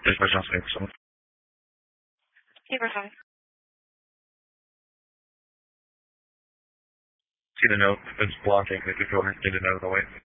There's my chance for someone. Abraham. See the note, it's blocking. If you go ahead and get it out of the way.